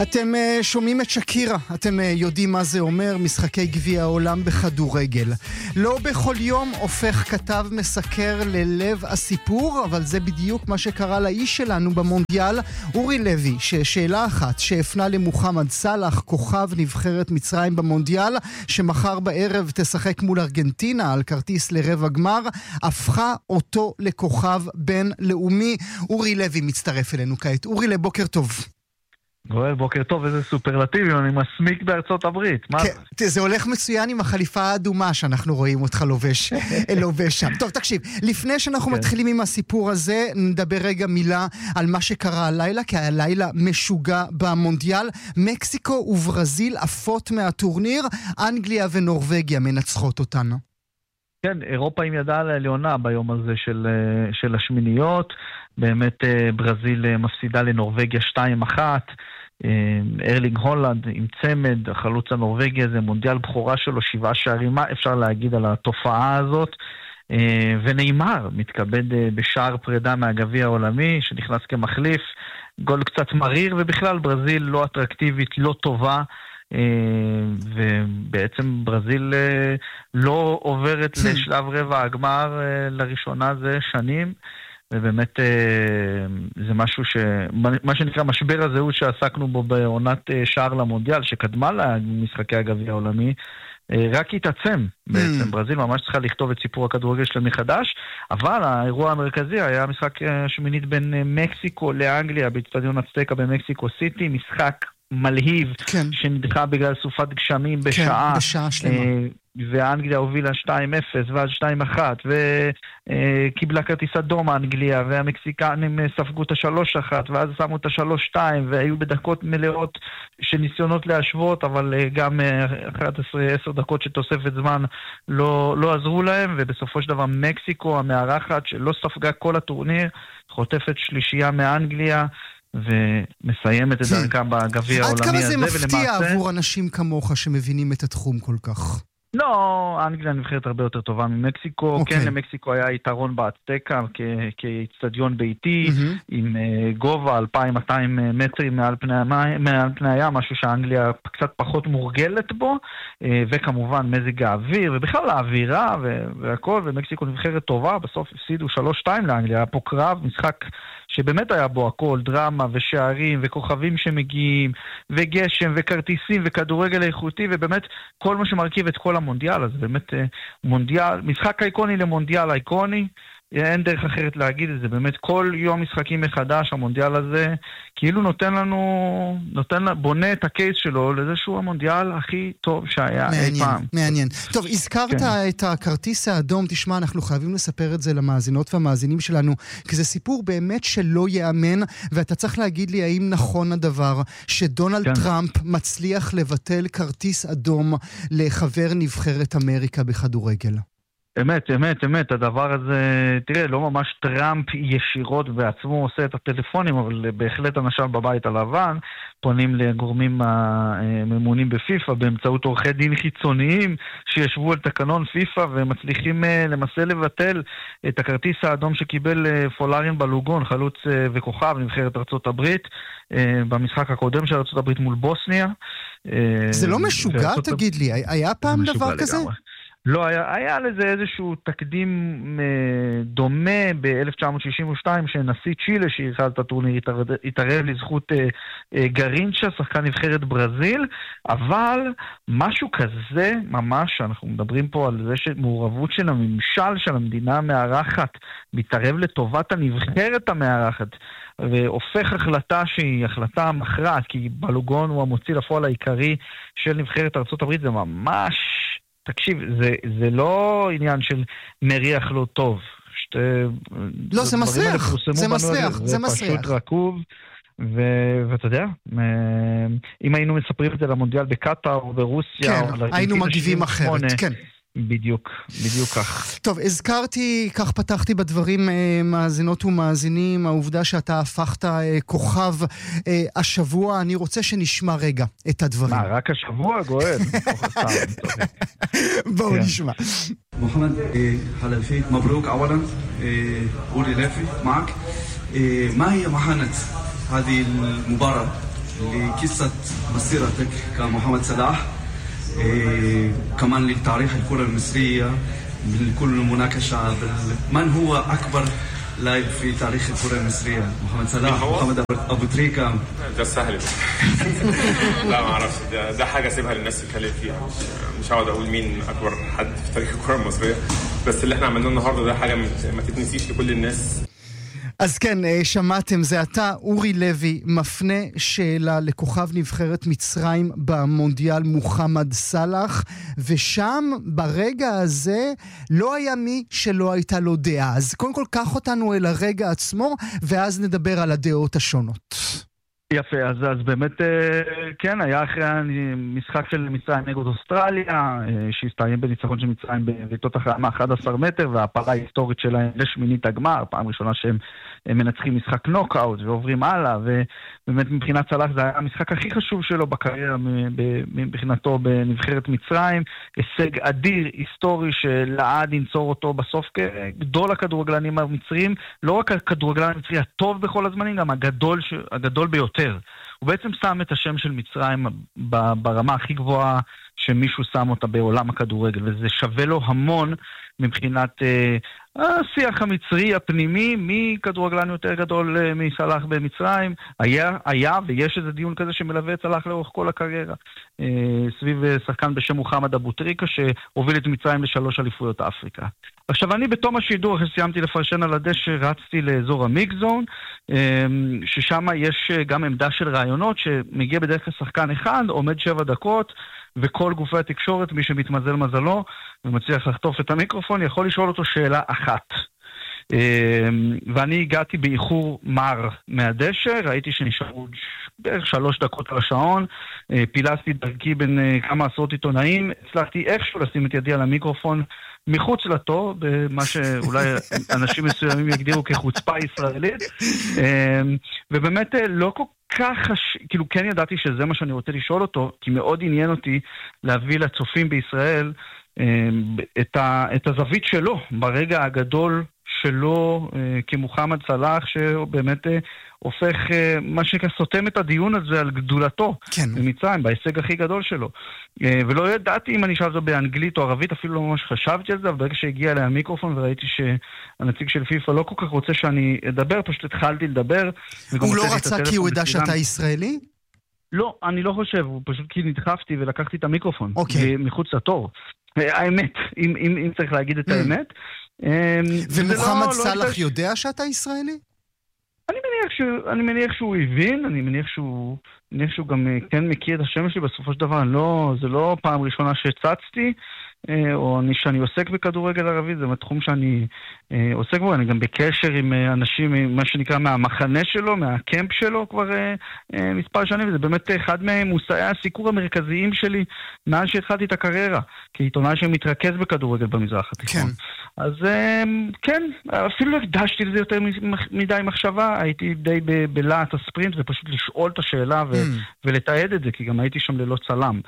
אתם שומעים את שקירה, אתם יודעים מה זה אומר, משחקי גביע העולם בכדורגל. לא בכל יום הופך כתב מסקר ללב הסיפור, אבל זה בדיוק מה שקרה לאיש שלנו במונדיאל, אורי לוי, ששאלה אחת שהפנה למוחמד סלאח, כוכב נבחרת מצרים במונדיאל, שמחר בערב תשחק מול ארגנטינה על כרטיס לרבע גמר, הפכה אותו לכוכב בין לאומי. אורי לוי מצטרף אלינו כעת. אורי, לבוקר טוב. גואל, בוקר טוב, איזה סופרלטיבי, אני מסמיק בארצות הברית. כן, זה הולך מצוין עם החליפה האדומה שאנחנו רואים אותך לובש שם. טוב, תקשיב, לפני שאנחנו מתחילים עם הסיפור הזה, נדבר רגע מילה על מה שקרה הלילה, כי הלילה משוגע במונדיאל. מקסיקו וברזיל עפות מהטורניר, אנגליה ונורווגיה מנצחות אותנו. כן, אירופה עם ידה על העליונה ביום הזה של השמיניות. באמת ברזיל מפסידה לנורווגיה 2-1. ארלינג הולנד עם צמד, החלוץ הנורווגי הזה, מונדיאל בחורה שלו, 7 שערים. מה אפשר להגיד על התופעה הזאת? וניימר מתכבד בשער פרידה מהגביע העולמי, שנכנס כמחליף. גול קצת מריר, ובכלל ברזיל לא אטרקטיבית, לא טובה. ובעצם ברזיל לא עוברת לשלב רבע הגמר לראשונה זה שנים, ובאמת זה משהו מה שנקרא משבר הזהות שעסקנו בו בעונת שער למונדיאל שקדמה למשחקי הגביע העולמי, רק התעצם בעצם. ברזיל ממש צריכה לכתוב את סיפור הכדורגל שלהם מחדש, אבל האירוע המרכזי היה המשחק השמינית בין מקסיקו לאנגליה באצטדיון אצטקה במקסיקו סיטי, משחק מלהיב, כן. שנדחה בגלל סופת גשמים בשעה שלמה. ואנגליה הובילה 2-0 ואז 2-1 וקיבלה כרטיס אדום האנגליה, והמקסיקנים ספגו את 3-1 ואז שמו את 3-2 והיו בדקות מלאות שניסיונות להשוות, אבל גם 10 דקות שתוספת זמן לא עזרו להם, ובסופו של דבר מקסיקו המארחת שלא ספגה כל הטורניר חוטפת שלישייה מאנגליה ומסיימת את דרכה בגביע העולמי הזה. עד כמה זה מפתיע עבור אנשים כמוך שמבינים את התחום כל כך? לא, אנגליה נבחרת הרבה יותר טובה ממקסיקו. כן, למקסיקו היה יתרון באצטקה כאצטדיון ביתי, עם גובה 2,200 מטרים מעל פני הים, משהו שהאנגליה קצת פחות מורגלת בו, וכמובן מזג האוויר, ובכלל האווירה והכל, ומקסיקו נבחרת טובה, בסוף הפסידו 3-2 לאנגליה, היה פה קרב, משחק שבאמת היה בו הכל, דרמה ושערים וכוכבים שמגיעים, וגשם וכרטיסים וכדורגל איכותי, ובאמת כל מה שמרכיב את כל המונדיאל, אז באמת מונדיאל, משחק אייקוני למונדיאל אייקוני, אין דרך אחרת להגיד את זה, באמת כל יום משחקים מחדש, המונדיאל הזה, כאילו בונה את הקייס שלו לזה שהוא המונדיאל הכי טוב שהיה אי פעם. מעניין. טוב, הזכרת את הכרטיס האדום, תשמע, אנחנו חייבים לספר את זה למאזינות והמאזינים שלנו, כי זה סיפור באמת שלא יאמן, ואתה צריך להגיד לי האם נכון הדבר שדונלד טראמפ מצליח לבטל כרטיס אדום לחבר נבחרת אמריקה בכדורגל. אמת, הדבר הזה, תראה, לא ממש טראמפ ישירות בעצמו עושה את הטלפונים, אבל בהחלט אנשיו בבית הלבן פונים לגורמים הממונים בפיפה באמצעות עורכי דין חיצוניים שישבו על תקנון פיפה ומצליחים למעשה לבטל את הכרטיס האדום שקיבל פולארין בלוגון, חלוץ וכוכב נבחרת ארצות הברית, במשחק הקודם של ארצות הברית מול בוסניה. זה לא משוגע, תגיד לי, היה פעם דבר כזה? לא, היה לזה איזשהו תקדים דומה ב-1962, שנשיא צ'ילה שהרחב את הטורניר התערב לזכות גרינצ'ה, שחקן נבחרת ברזיל, אבל משהו כזה ממש, אנחנו מדברים פה על זה שמעורבות של הממשל של המדינה המארחת מתערב לטובת הנבחרת המארחת, והופך החלטה שהיא החלטה מכרעת, כי בלוגון הוא המוציא לפועל העיקרי של נבחרת ארצות הברית, זה ממש... תקשיב, זה לא עניין של מריח לא טוב. לא, זה מסריח. זה פשוט רקוב. ואתה יודע, אם היינו מספרים את זה למונדיאל בקטר או ברוסיה, כן, היינו מגיבים אחרת, כן. בדיוק כך. טוב, הזכרתי, כך פתחתי בדברים, מאזינות ומאזינים, העובדה שאתה הפכת כוכב השבוע. אני רוצה שנשמע רגע את הדברים. מה, רק השבוע, גואל? בואו נשמע. محمد حلفي مبروك اولا أوري لافي معك ما هي محنة هذه المباراة لقصة مسيرتك كمحمد صلاح كمان لتاريخ الكرة المصرية من كل مناقشة من هو أكبر لاعب في تاريخ الكرة المصرية محمد صلاح محمد أبو تريكة ده سهل لا ما اعرفش ده حاجة سيبها للناس تتكلم فيها مش هقعد اقول مين اكبر حد في تاريخ الكرة المصرية بس اللي احنا عملناه النهارده ده حاجة ما תתنسيش לכל الناس אז כן, שמעתם, זה אתה, אורי לוי, מפנה שאלה לכוכב נבחרת מצרים במונדיאל מוחמד סלאח, ושם ברגע הזה לא היה מי שלא הייתה לו דעה. אז קודם כל קח אותנו אל הרגע עצמו, ואז נדבר על הדעות השונות. יפה, אז באמת, כן, היה אחרי המשחק של מצרים נגד אוסטרליה, שהסתיים בניצחון של מצרים בבעיטות החלמה 11 מטר, וההפלה ההיסטורית שלהם לשמינית הגמר, פעם ראשונה שהם מנצחים משחק נוקאוט ועוברים הלאה, ובאמת מבחינת סלאח זה היה המשחק הכי חשוב שלו בקריירה מבחינתו בנבחרת מצרים, הישג אדיר, היסטורי שלעד ינצור אותו בסוף כגדול הכדורגלנים המצרים, לא רק הכדורגלן המצרי הטוב בכל הזמנים, גם הגדול ביותר. הוא בעצם שם את השם של מצרים ברמה הכי גבוהה שמישהו שם אותה בעולם הכדורגל, וזה שווה לו המון מבחינת השיח המצרי הפנימי, מי כדורגלן יותר גדול מסלאח במצרים, היה ויש איזה דיון כזה שמלווה את סלאח לאורך כל הקריירה, סביב שחקן בשם מוחמד אבו טריקה שהוביל את מצרים ל3 אליפויות אפריקה. עכשיו אני בתום השידור, אחרי סיימתי לפרשן על הדשא, רצתי לאזור המיקזון, ששם יש גם עמדה של רעיונות שמגיע בדרך כלל שחקן אחד, עומד 7 דקות, וכל גופי התקשורת, מי שמתמזל מזלו ומצליח לחטוף את המיקרופון, יכול לשאול אותו שאלה אחת. ואני הגעתי באיחור מר מהדשא, ראיתי שנשארו בערך 3 דקות על השעון, פילסתי דרכי בין כמה עשרות עיתונאים, הצלחתי איכשהו לשים את ידי על המיקרופון מחוץ לתור, במה שאולי אנשים מסוימים יגדירו כחוצפה ישראלית, ובאמת לא כל כך, כאילו כן ידעתי שזה מה שאני רוצה לשאול אותו, כי מאוד עניין אותי להביא לצופים בישראל את הזווית שלו, ברגע הגדול שלו כמוחמד סלאח, שבאמת הופך מה שסותם את הדיון הזה על גדולתו במצרים, בהישג הכי גדול שלו. ולא ידעתי אם אני שאל זו באנגלית או ערבית, אפילו לא ממש חשבתי על זה, אבל ברגע שהגיע אליי המיקרופון וראיתי שהנציג של פיפה לא כל כך רוצה שאני אדבר, פשוט התחלתי לדבר. הוא לא רצה כי הוא ידע שאתה ישראלי? לא, אני לא חושב, הוא פשוט כי נדחפתי ולקחתי את המיקרופון מחוץ לתור. האמת, אם צריך להגיד את האמת. ומוחמד סלאח יודע שאתה ישראלי? אני מניח שהוא הבין, אני מניח שהוא גם כן מכיר את השם שלי בסופו של דבר, זה לא פעם ראשונה שהצצתי, או שאני עוסק בכדורגל ערבי, זה התחום שאני עוסק בו, אני גם בקשר עם אנשים, מה שנקרא מהמחנה שלו, מהקמפ שלו כבר מספר שנים, וזה באמת אחד ממושאי הסיקור המרכזיים שלי, מאז שהתחלתי את הקריירה, כעיתונאי שמתרכז בכדורגל במזרח התיכון. אז כן, אפילו לא הקדשתי לזה יותר מדי מחשבה, הייתי די בלהט הספרינט, זה פשוט לשאול את השאלה ולתעד את זה, כי גם הייתי שם ללא צלם.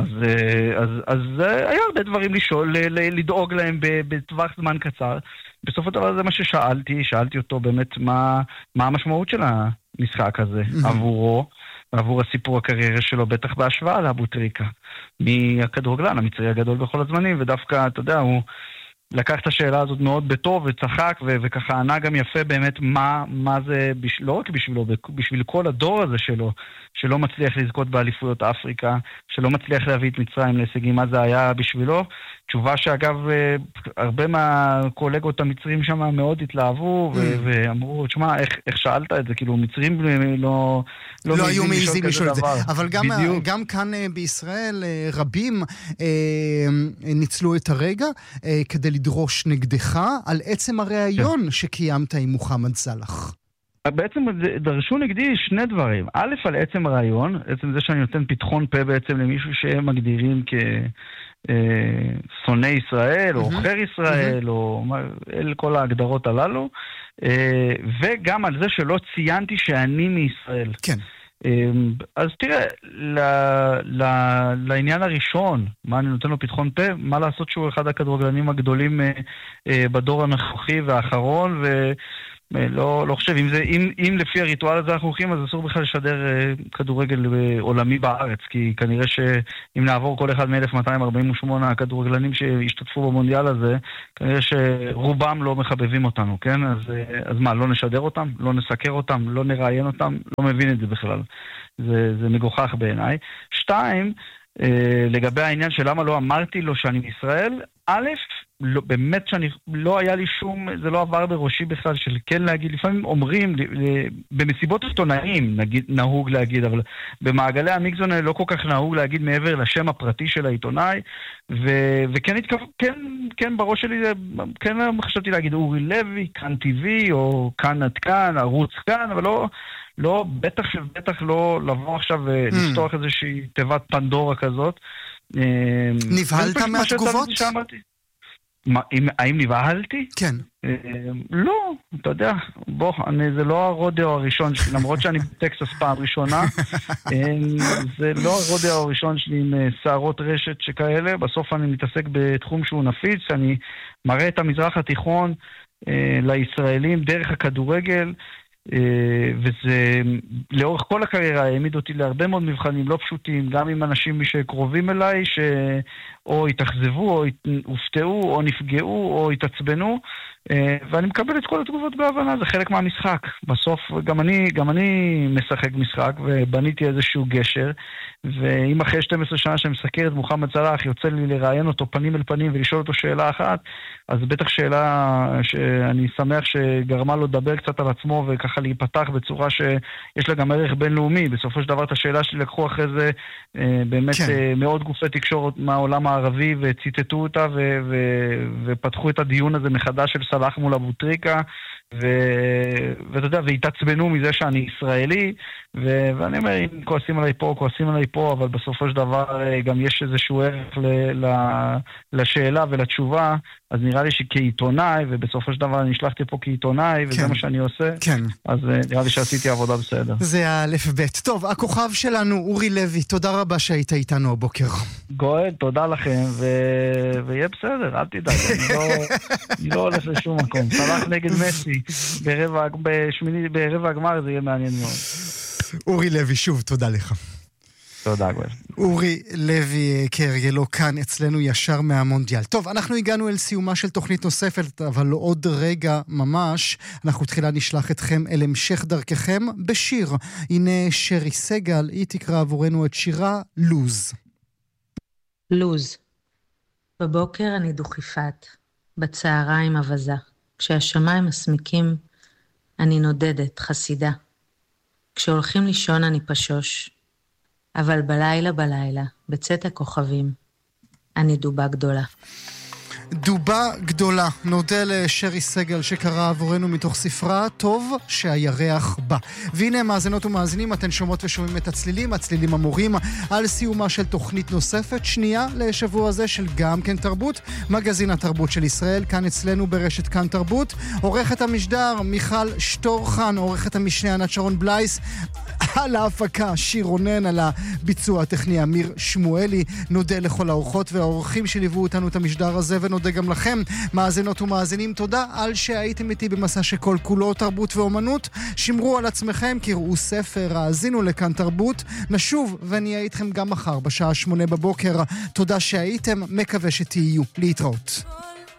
אז היה הרבה דברים לשאול, לדאוג להם בטווח זמן קצר. בסוף הדבר זה מה שאלתי אותו באמת מה המשמעות של המשחק הזה עבורו, ועבור הסיפור הקריירה שלו, בטח בהשוואה לאבו טריקה, מהכדורגלן המצרי הגדול בכל הזמנים, ודווקא, אתה יודע, הוא לקח את השאלה הזאת מאוד בטוב וצחק, וככה ענה גם יפה באמת מה זה, לא רק בשבילו, בשביל כל הדור הזה שלו, שלא מצליח לזכות באליפויות אפריקה, שלא מצליח להביא את מצרים להישגים, מה זה היה בשבילו. תשובה שאגב, הרבה מהקולגות המצרים שם מאוד התלהבו, ואמרו, תשמע, איך שאלת את זה? כאילו, מצרים לא היו מעיזים לשאול את זה. אבל גם כאן בישראל, רבים ניצלו את הרגע כדי לדרוש נגדך על עצם הרעיון שקיימת עם מוחמד סלאח. בעצם דרשו נגדי 2 דברים. א', על עצם הרעיון, עצם זה שאני נותן פתחון פה בעצם למישהו שהם מגדירים כשונא ישראל, או עוכר ישראל, או אל כל ההגדרות הללו, וגם על זה שלא ציינתי שאני מישראל. כן. אז תראה, לעניין הראשון, מה אני נותן לו פתחון פה, מה לעשות שהוא אחד הכדורגלנים הגדולים בדור הנוכחי והאחרון, לא חושב, אם לפי הריטואל הזה אנחנו הולכים, אז אסור בכלל לשדר כדורגל עולמי בארץ, כי כנראה שאם נעבור כל אחד מ-1248 הכדורגלנים שהשתתפו במונדיאל הזה, כנראה שרובם לא מחבבים אותנו, כן? אז מה, לא נשדר אותם? לא נסקר אותם? לא נראיין אותם? לא מבין את זה בכלל. זה מגוחך בעיניי. 2, לגבי העניין של למה לא אמרתי לו שאני מישראל, א', לא, באמת שאני לא היה לי שום, זה לא עבר בראשי בכלל של כן להגיד, לפעמים אומרים, במסיבות עיתונאים נהוג להגיד, אבל במעגלי המיקזון לא כל כך נהוג להגיד מעבר לשם הפרטי של העיתונאי, וכן כן בראש שלי, כן חשבתי להגיד אורי לוי, כאן טבעי, או כאן עד כאן, ערוץ כאן, אבל לא, בטח לא לבוא עכשיו ולפתוח איזושהי תיבת פנדורה כזאת. נבהלת מהתגובות? האם נבהלתי? כן. לא, אתה יודע, זה לא הרודאו הראשון שלי, למרות שאני בטקסס פעם ראשונה, זה לא הרודאו הראשון שלי עם שערות רשת שכאלה, בסוף אני מתעסק בתחום שהוא נפיץ, אני מראה את המזרח התיכון לישראלים דרך הכדורגל, וזה לאורך כל הקריירה העמיד אותי להרבה מאוד מבחנים לא פשוטים, גם עם אנשים שקרובים אליי או התאכזבו או הופתעו או נפגעו או התעצבנו, ואני מקבל את כל התגובות בהבנה, זה חלק מהמשחק. בסוף גם אני משחק משחק ובניתי איזשהו גשר, ואם אחרי 12 שנה שמסקר את מוחמד סלאח יוצא לי לראיין אותו פנים אל פנים ולשאול אותו שאלה אחת, אז בטח שאלה שאני שמח שגרמה לו לדבר קצת על עצמו וככה להיפתח בצורה שיש לה גם ערך בינלאומי. בסופו של דבר את השאלה שלי לקחו אחרי זה באמת מאוד גופי תקשורת מהעולם הערבי וציטטו אותה ופתחו את הדיון הזה מחדש של סלאח מול אבו טריקה, ואתה יודע, והתעצבנו מזה שאני ישראלי, ואני אומר, אם כועסים עליי פה, אבל בסופו של דבר גם יש איזשהו ערך לשאלה ולתשובה, אז נראה לי שכעיתונאי, ובסופו של דבר אני נשלחתי פה כעיתונאי, וזה מה שאני עושה, אז נראה לי שעשיתי עבודה בסדר. זה האלף בית. טוב, הכוכב שלנו, אורי לוי, תודה רבה שהיית איתנו הבוקר. גואל, תודה לכם, ויהיה בסדר, אל תדאג, אני לא הולך לשום מקום. סלאח נגד מסי, ברבע הגמר זה יהיה מעניין מאוד. אורי לוי, שוב, תודה לך. תודה, גואל. אורי לוי כהרגלו כאן אצלנו ישר מהמונדיאל. טוב, אנחנו הגענו אל סיומה של תוכנית נוספת, אבל לא עוד רגע ממש. אנחנו תחילה נשלח אתכם אל המשך דרככם בשיר. הנה שרי סגל, היא תקרא עבורנו את שירה לוז. לוז. בבוקר אני דוכיפת, בצהריים אבזה. כשהשמיים מסמיקים, אני נודדת, חסידה. כשהולכים לישון אני פשוש. אבל בלילה, בצאת הכוכבים, אני דובה גדולה. דובה גדולה. נודה לשרי סגל שקרא עבורנו מתוך ספרה טוב שהירח בא. והנה מאזינות ומאזינים, אתן שומעות ושומעים את הצלילים המורים על סיומה של תוכנית נוספת שנייה לשבוע הזה של גם כן תרבות, מגזין התרבות של ישראל, כאן אצלנו ברשת כאן תרבות. עורכת המשדר מיכל שטורחן, עורכת המשנה ענת שרון בלייס, על ההפקה שיר רונן, על הביצוע הטכני אמיר שמואלי. נודה לכל האורחות והאורחים שליוו אותנו את המשדר הזה, ונודה גם לכם מאזינות ומאזינים. תודה על שהייתם איתי במסע שכל כולו תרבות ואומנות. שמרו על עצמכם, קראו ספר, האזינו לכאן תרבות. נשוב ונהיה איתכם גם מחר בשעה 8 בבוקר. תודה שהייתם, מקווה שתהיו. להתראות.